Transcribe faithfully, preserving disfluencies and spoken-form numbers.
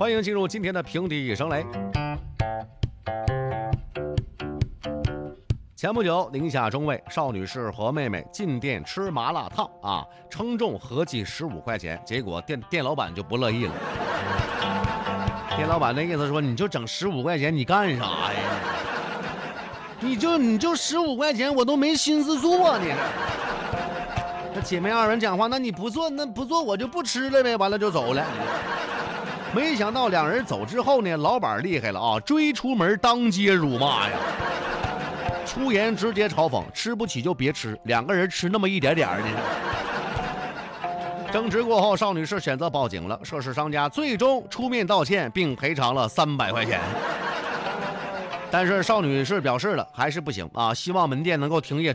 欢迎进入今天的平底一声雷。前不久，宁夏中卫邵女士和妹妹进店吃麻辣烫啊，称重合计十五块钱，结果店店老板就不乐意了。店老板的意思说，你就整十五块钱，你干啥呀？你就你就十五块钱，我都没心思做你。那姐妹二人讲话，那你不做，那不做我就不吃了呗，完了就走了。没想到两人走之后呢，老板厉害了啊，追出门当街辱骂呀。出言直接嘲讽，吃不起就别吃，两个人吃那么一点点呢。争执过后，邵女士选择报警了，涉事商家最终出面道歉并赔偿了三百块钱。但是邵女士表示了还是不行啊，希望门店能够停业。